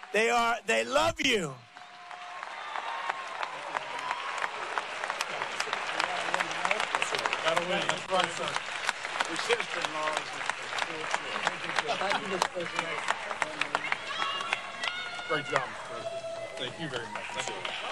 They love you. That'll win. That's right, sir. Your sister-in-law is great job, President. Thank you very much. Thank you.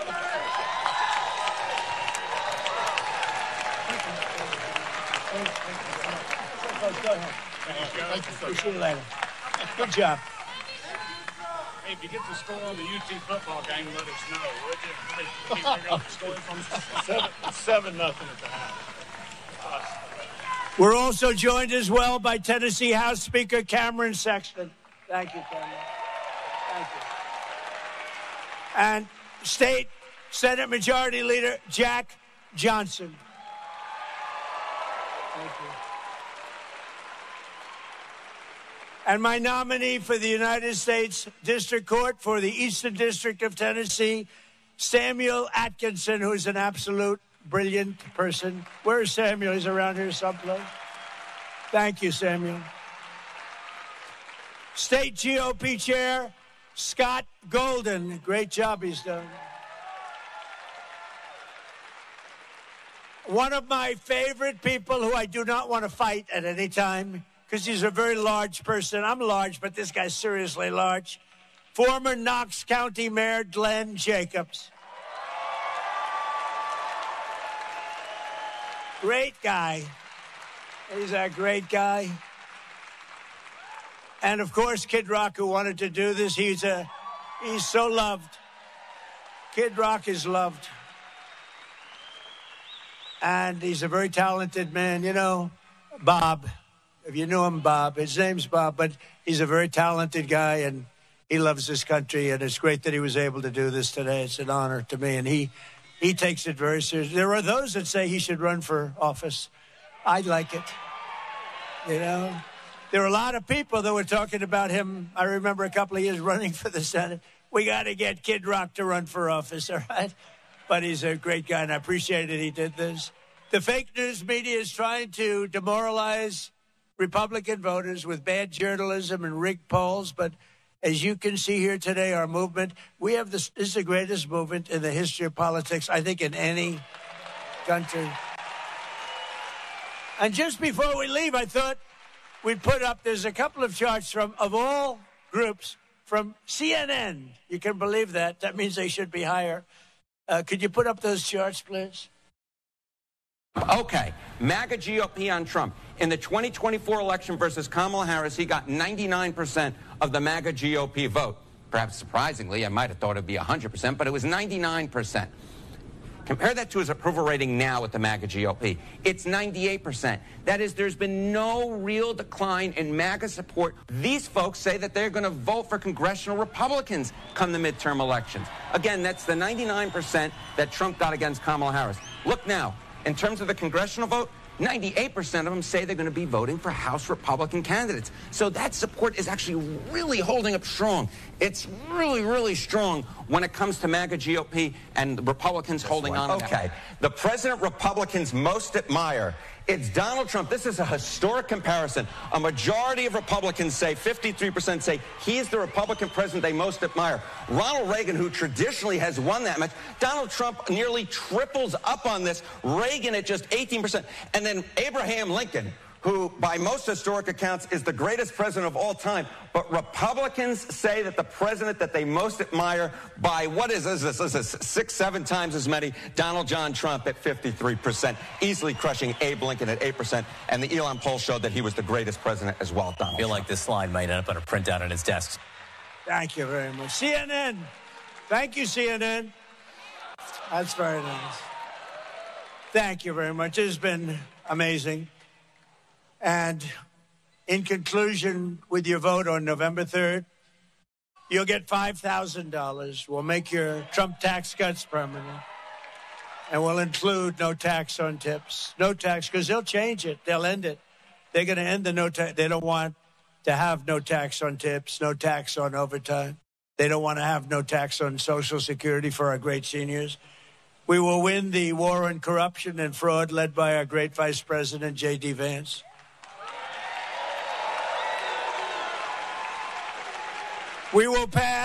We'll see you later. Good job. Hey, if you get the score on the UT football game, let us know, would you? Keep figuring out the score from 7-0 at the half. We're also joined as well by Tennessee House Speaker Cameron Sexton. Thank you, Cameron. Thank you. And State Senate Majority Leader Jack Johnson. Thank you. And my nominee for the United States District Court for the Eastern District of Tennessee, Samuel Atkinson, who's an absolute brilliant person. Where is Samuel? He's around here someplace. Thank you, Samuel. State GOP Chair, Scott Golden. Great job he's done. One of my favorite people who I do not want to fight at any time, because he's a very large person. I'm large, but this guy's seriously large. Former Knox County Mayor Glenn Jacobs. Great guy. He's a great guy. And, of course, Kid Rock, who wanted to do this. He's so loved. Kid Rock is loved. And he's a very talented man. You know, Bob. If you knew him, Bob. His name's Bob, but he's a very talented guy, and he loves this country, and it's great that he was able to do this today. It's an honor to me, and he takes it very seriously. There are those that say he should run for office. I like it. You know, there are a lot of people that were talking about him. I remember a couple of years running for the Senate. We got to get Kid Rock to run for office, all right? But he's a great guy, and I appreciate it he did this. The fake news media is trying to demoralize Republican voters with bad journalism and rigged polls, but as you can see here today, our movement, this is the greatest movement in the history of politics, I think, in any country. And just before we leave, I thought we'd put up, there's a couple of charts of all groups from CNN. You can believe that. That means they should be higher. Could you put up those charts, please? Okay, MAGA GOP on Trump. In the 2024 election versus Kamala Harris, he got 99% of the MAGA GOP vote. Perhaps surprisingly, I might have thought it would be 100%, but it was 99%. Compare that to his approval rating now with the MAGA GOP. It's 98%. That is, there's been no real decline in MAGA support. These folks say that they're going to vote for congressional Republicans come the midterm elections. Again, that's the 99% that Trump got against Kamala Harris. Look now. In terms of the congressional vote, 98% of them say they're going to be voting for House Republican candidates. So that support is actually really holding up strong. It's really, really strong when it comes to MAGA GOP and Republicans holding on. Okay. The president Republicans most admire, it's Donald Trump. This is a historic comparison. A majority of Republicans say, 53% say, he is the Republican president they most admire. Ronald Reagan, who traditionally has won that much, Donald Trump nearly triples up on this. Reagan at just 18%. And then Abraham Lincoln, who by most historic accounts is the greatest president of all time. But Republicans say that the president that they most admire by, what is this? This is 6-7 times as many, Donald John Trump at 53%, easily crushing Abe Lincoln at 8%. And the Elon poll showed that he was the greatest president as well, Donald I feel Trump. like this slide might end up on a printout on his desk. Thank you very much. CNN. Thank you, CNN. That's very nice. Thank you very much. It has been amazing. And in conclusion, with your vote on November 3rd, you'll get $5,000. We'll make your Trump tax cuts permanent. And we'll include no tax on tips. No tax, because they'll change it. They'll end it. They're going to end the no tax. They don't want to have no tax on tips, no tax on overtime. They don't want to have no tax on Social Security for our great seniors. We will win the war on corruption and fraud led by our great Vice President, J.D. Vance. We will pass